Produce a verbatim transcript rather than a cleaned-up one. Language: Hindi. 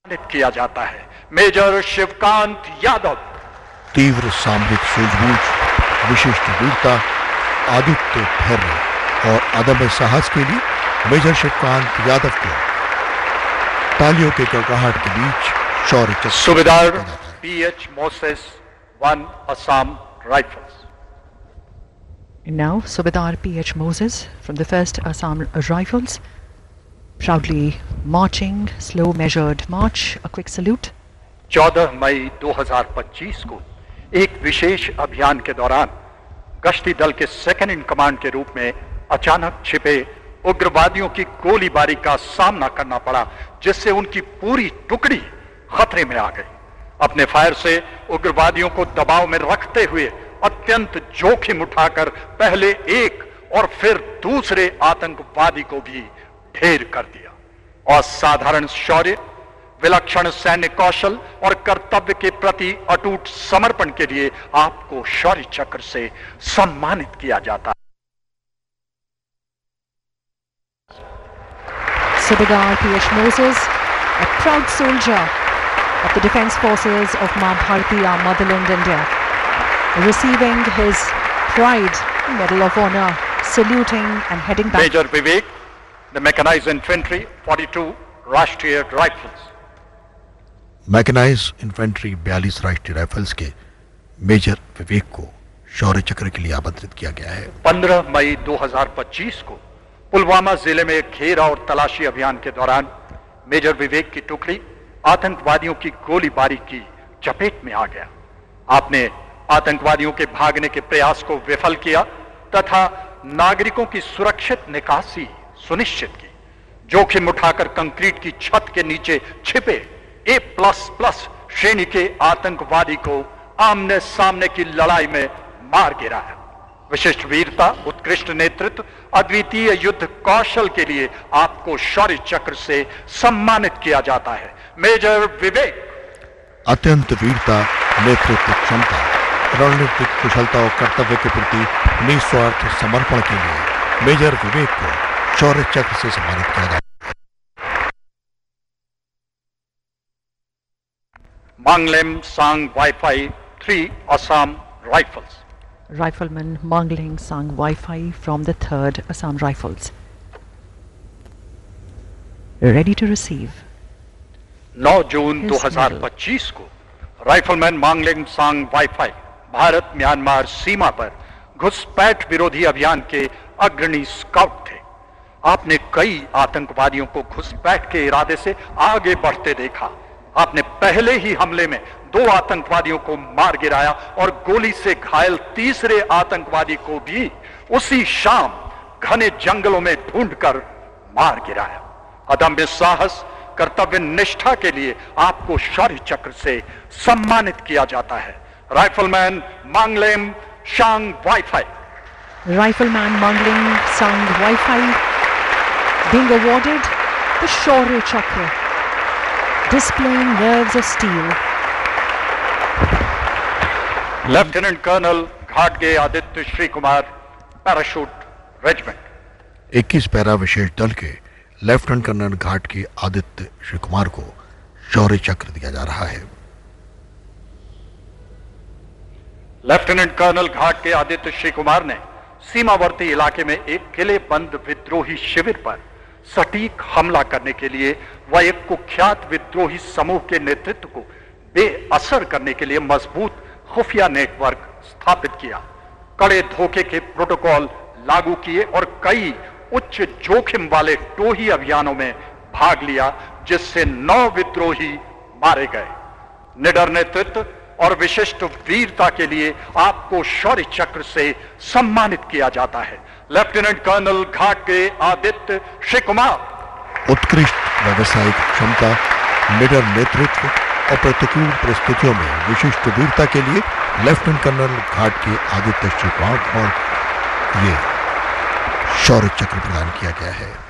किया जाता है। मेजर शिवकांत यादव। तीव्र सामरिक सूझबूझ, विशिष्ट वीरता, आदित्य धैर्य और अदम्य साहस के लिए मेजर शिवकांत यादव को तालियों के गड़गड़ाहट के बीच शौर्य चक्र। सूबेदार P H Moses, one Assam rifles. Now, Subedar P H Moses from the first Assam Rifles, proudly marching, slow measured march, a quick salute. चौदह मई दो हज़ार पच्चीस को एक विशेष अभियान के दौरान गश्ती दल के सेकंड इन कमांड के रूप में अचानक छिपे उग्रवादियों की गोलीबारी का सामना करना पड़ा, जिससे उनकी पूरी टुकड़ी खतरे में आ गई। अपने फायर से उग्रवादियों को दबाव में रखते हुए अत्यंत जोखिम उठाकर पहले एक और फिर दूसरे आतंकवादी को भी ढेर कर दिया। असाधारण शौर्य, विलक्षण सैन्य कौशल और कर्तव्य के प्रति अटूट समर्पण के लिए आपको शौर्य चक्र से सम्मानित किया जाता है। Subedar P H Moses, a proud soldier of the Defence Forces of Maa Bharati, our motherland India, receiving his Pride Medal of Honor, saluting and heading back. Major Vivek, the Mechanized Infantry, forty-two Rashtriya Rifles. Mechanised infantry बयालीस राष्ट्रीय राइफल्स के मेजर विवेक को शौर्य चक्र के लिए आमंत्रित किया गया है। पंद्रह मई दो हज़ार पच्चीस को पुलवामा जिले में घेरा और तलाशी अभियान के दौरान मेजर विवेक की टुकड़ी आतंकवादियों की गोलीबारी की चपेट में आ गया। आपने आतंकवादियों के भागने के प्रयास को विफल किया तथा नागरिकों की सुरक्षित निकासी सुनिश्चित की। जोखिम उठाकर कंक्रीट की छत के नीचे छिपे ए प्लस प्लस श्रेणी के आतंकवादी को आमने सामने की लड़ाई में मार गिराया। विशिष्ट वीरता, उत्कृष्ट नेतृत्व, अद्वितीय युद्ध कौशल के लिए आपको शौर्य चक्र से सम्मानित किया जाता है। मेजर विवेक। अत्यंत वीरता, नेतृत्व क्षमता, रणनीतिक कुशलता और कर्तव्य के प्रति निस्वार्थ समर्पण के लिए मेजर विवेक को शौर्य चक्र से सम्मानित किया जाता है। Manglim Sang Wi-Fi, three Assam Rifles. Rifleman Mangling Sang Wi-Fi from the third Assam Rifles. Ready to receive. नौ जून दो हज़ार पच्चीस को राइफलमैन मांगलिंग सांग वाईफाई भारत म्यांमार सीमा पर घुसपैठ विरोधी अभियान के अग्रणी स्काउट थे। आपने कई आतंकवादियों को घुसपैठ के इरादे से आगे बढ़ते देखा। आपने पहले ही हमले में दो आतंकवादियों को मार गिराया और गोली से घायल तीसरे आतंकवादी को भी उसी शाम घने जंगलों में ढूंढकर मार गिराया। अदम्य साहस, कर्तव्य निष्ठा के लिए आपको शौर्य चक्र से सम्मानित किया जाता है। राइफलमैन मांगलेम सांग wifi. Rifleman Mangling Sang Wi-Fi being awarded the Shaurya Chakra, displaying nerves of steel. Lieutenant colonel घाटगे Aditya Shri Kumar, parachute regiment. इक्कीस पैरा विशेष दल के लेफ्टिनेंट कर्नल घाट के आदित्य श्री कुमार को शौर्य चक्र दिया जा रहा है। लेफ्टिनेंट कर्नल घाट के आदित्य श्री कुमार ने सीमावर्ती इलाके में एक किले बंद विद्रोही शिविर पर सटीक हमला करने के लिए व एक कुख्यात विद्रोही समूह के नेतृत्व को बेअसर करने के लिए मजबूत खुफिया नेटवर्क स्थापित किया, कड़े धोखे के प्रोटोकॉल लागू किए और कई उच्च जोखिम वाले टोही अभियानों में भाग लिया, जिससे नौ विद्रोही मारे गए। निडर नेतृत्व और विशिष्ट वीरता के लिए आपको शौर्य चक्र से सम्मानित किया जाता है। लेफ्टिनेंट कर्नल घाट के आदित्य श्री कुमार। उत्कृष्ट व्यावसायिक क्षमता, निडर नेतृत्व और प्रतिकूल परिस्थितियों में विशिष्ट वीरता के लिए लेफ्टिनेंट कर्नल घाट के आदित्य श्री कुमार को ये शौर्य चक्र प्रदान किया गया है।